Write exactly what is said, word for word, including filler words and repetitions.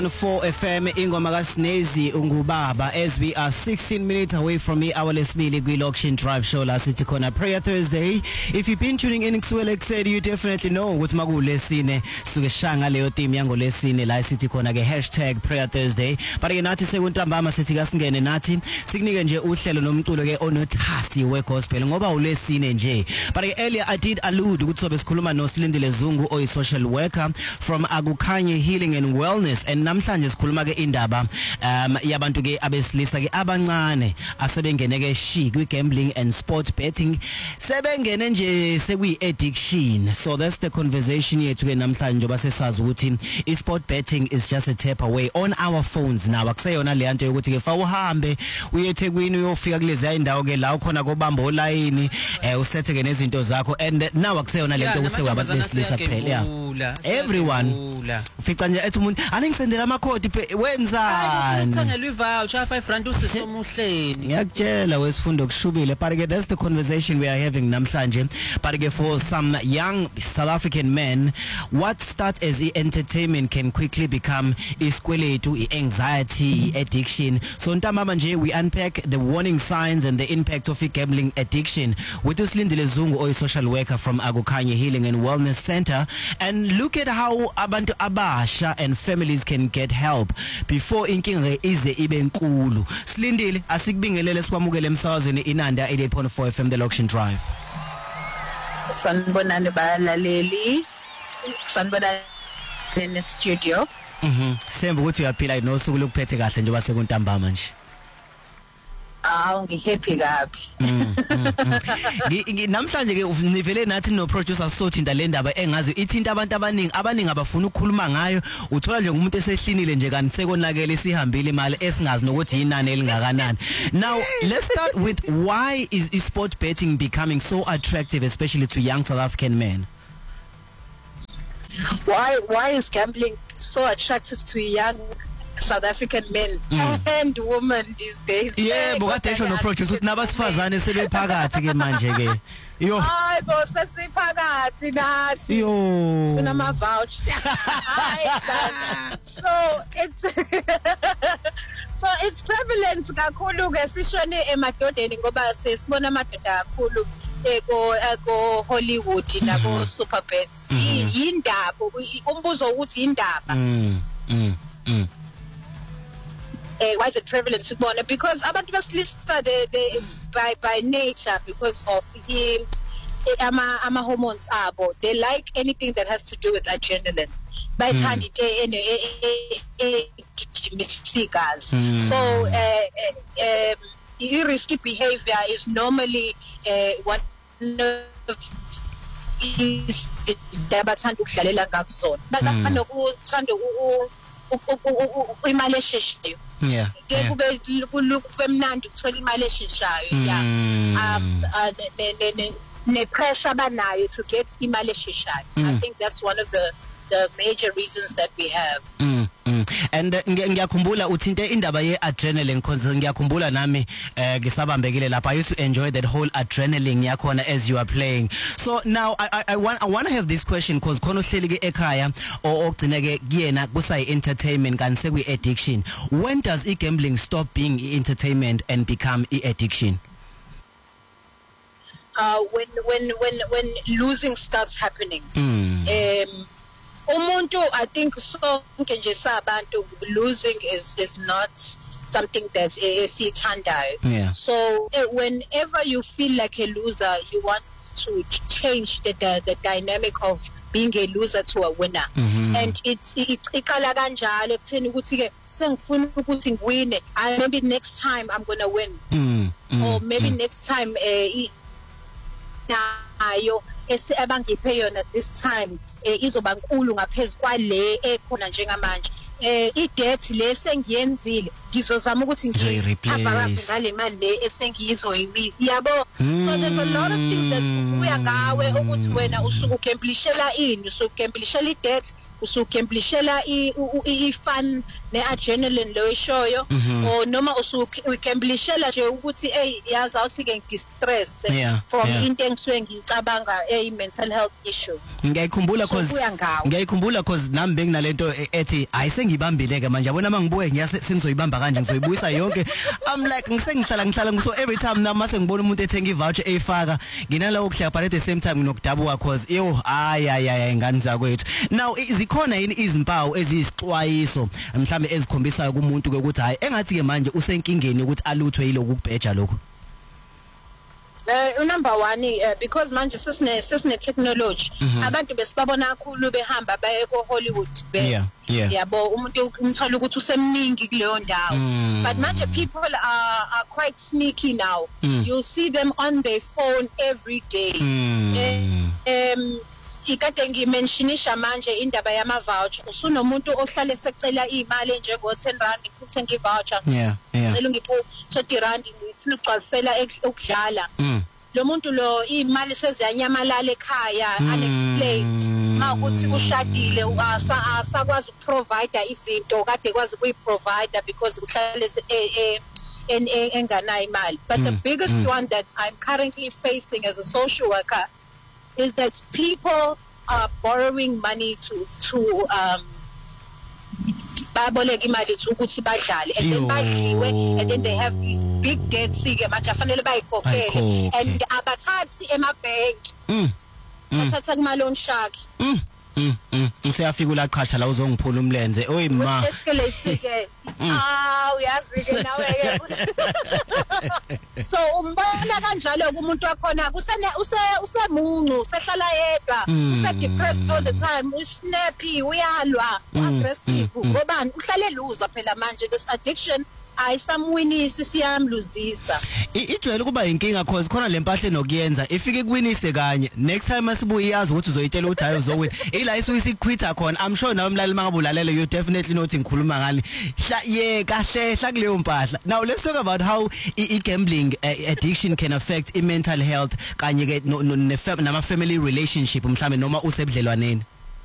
four F M ingoma kaSnezi ungubaba as we are sixteen minutes away from me our lesibili kwi-Lokshin Drive show la sithi khona Prayer Thursday. If you've been tuning in kusuke lekuseni you definitely know ukuthi makulesine suke shanga leyo theme yango lesine la sithi khona ke hashtag Prayer Thursday. But ke nathi sekuntambama sithi kasingene nathi sikunike nje uhlelo nomculo ke onothasi we gospel ngoba ulesine nje. But earlier I did allude ukuthi sobe sikhuluma no Silindile Zungu oyi social worker from Agukhanye Healing and Wellness, and namhlanje sikhuluma ke indaba um yabantu ke abesilisa ke abancane asebengene ke shi kwi gambling and sport betting, sebengene nje sekuyi addiction. So that's the conversation yethu ke namhlanje njoba sesazi ukuthi i sport betting is just a tap away on our phones now. Akuseyona le nto yokuthi ke fa uhambe uye eThekwini uyofika kulezi indawo ke la ukhona kobamba olayini eh usethe ke nezinto zakho, and now akuseyona le nto usewe abantu besilisa kuphela. Everyone ufica nje ethi umuntu aningisendela amakhodi wenzani ngithengela i-voucher five rand usisomuhleni. Ngiyakutshela wesifundo kushubile, but ke that's the conversation we are having namhlanje. But ke for some young South African men, what starts as entertainment can quickly become isikweletu, anxiety, addiction. So ntambama nje we unpack the warning signs and the impact of gambling addiction with uSilindile Zungu oyi social worker from Agukhanye Healing and Wellness Center, and look at how abantu abasha and families can get help before inkinga ize ibe nkulu. Silindile asikubingelele sikwamukele emsakazweni Inanda eighty-eight point four F M the Lokshin Drive. Sanibonani balaleli, sanibonani in studio. Mhm. Semba ukuthi uyaphila nosuku lokuphethe kahle njengoba sekuntambama nje. Ah, ngihappy kabi. Namhlanje ke nivele nathi no producer sothinta le ndaba engazi ithinta abantu abaningi abaningi abafuna ukukhuluma ngayo. Uthola nje umuntu esehlinile nje kanti sekonakele sihambile imali esingazi nokuthi inani elingakanani. Now let's start with why is sport betting becoming so attractive, especially to young South African men? Why why is gambling so attractive to young South African men mm. and women these days? Yeah, bokadesho no producer uthi nabasifazane sebephakathi ke manje ke. Yo. Hayi bo sesiphakathi nathi. Yo. Funa ama voucher. So it's so it's prevalent kakhulu ke sishone emadodeni ngoba sesibona amadoda kakhulu eko eko Hollywood nako Superbets. Yindaba umbuzo ukuthi indaba. Mm. Mm. Mm. Uh, why is it prevalent to born? Because abantu besilisa they they by by nature, because of him ama ama hormones abo, they like anything that has to do with adrenaline. By the time they any mistakes. So uh, um, risky behavior is normally uh, one of is dabathanda ukudlalela ngakusona. Banokuthanda imali esheshayo. Yeah. Ke kube kube mnandi ukuthola imali esheshayo. Yeah. Um ne ne pressure banayo to get imali esheshayo. I think that's one of the the major reasons that we have. Mm, mm. And ngiyakhumbula uthinte indaba ye adrenaline because ngiyakhumbula nami ngisabambekile lapha. I used to enjoy that whole adrenaline yakhona as you are playing. So now I I, I want I want to have this question because khona uhleli ke ekhaya or ogcina ke kuyena kusayi entertainment kanti sekwi addiction. When does e gambling stop being entertainment and become e addiction? Uh when when when when losing starts happening. Mm. Um umuntu, I think so nje sabantu losing is is not something that esithandayo. Yeah. So uh, whenever you feel like a loser, you want to change the the, the dynamic of being a loser to a winner. Mm-hmm. And it it iqala kanjalo ekutheni ukuthi ke sengifuna ukuthi ngiwine, I maybe next time I'm going to win. Mm, mm, or maybe mm. next time eh nayo esi abangiphe yona this time izoba nkulu ngaphezulu kwale ekhona njengamanje. Eh i debt le sengiyenzile ngizozama ukuthi ngihabharabe ngale mali le esengiyizoyibisa yabo. So there's a lot of things that kuya ngawe ukuthi wena usuku kemplishela ini usuku kemplishela i-debt usuku kemplishela i-fun ne-adrenaline lo eshoyo or noma usuku kemplishela nje ukuthi hey yazi awuthi ke ngidistress from into engisuke ngicabanga a mental health issue. Ngiyayikhumbula cause ngiyayikhumbula cause nami benginalento ethi ayisengibambile ke manje yabona mangibuye ngiyasengizoyibamba kanje ngizoyibuyisa yonke. I'm like ngisengihlala ngihlala so every time nami mase ngibona umuntu ethenga i-voucher eyifaka nginalawo kuhleka but at the same time nginokudabuka cause yo ay ay ay ingane zakwethu. Now zikhona yini izimpawu eziyisixwayiso mhlambe ezikhombisayo kumuntu ukuthi hayi engathi ke manje usenkingeni ukuthi aluthwe yiloku kubheja lokho? Uh, number one uh, because manje sisine sisine technology abantu besibabona kakhulu behamba baye ko Hollywood be yabo umuntu umthola ukuthi usemningi kuleyo ndawo but manje people are are quite sneaky now. You see them on their phone every day. um ikade ngimentionisha manje indaba yama voucher usunomuntu ohlale secela imali njengo ten rand futhi ngi voucher yeah yeah cela ngipho thirty rand ngifuna ugcwalisela ukudlala lo muntu lo imali seziyanyamalala ekhaya unexplained mawukuthi ushadile asa asakwazi ukuprovide izinto kade kwazi ukuyiprovide because uhlale en enganayo imali. But the biggest one that I'm currently facing as a social worker is that people are borrowing money to to um baboleka imali ukuthi badlale and then badliwe and then they have these big debts ke manje afanele bayikhokhele and abathathi emabank bathatha kuma loan shark useyafika ulaqhasha la uzongiphula umlenze oyi ma escalate ke ah uyazi ke nawe ke so umbona kanjalo kumuntu wakhona kusene usemuncu sehlala yedwa use depressed all the time usnappy uyalwa aggressive ngobani uhlale loser phela manje this addiction ayisamwinisi siyamluzisa ijwayele kuba inkinga cause khona lempahla enokuyenza ifike kuwinise kanye next time asibuye yazi ukuthi uzoyitshela ukuthi hayi uzowina ila isuyisiquita khona. I'm sure nawe mlaleli mangabulalele you definitely know ukuthi ngikhuluma ngani hla ye kahle hla kuleyo mpahla. Now let's talk about how i gambling uh, addiction can affect i mental health kanye ke nama family relationship mhlambe noma usebudlelwaneni.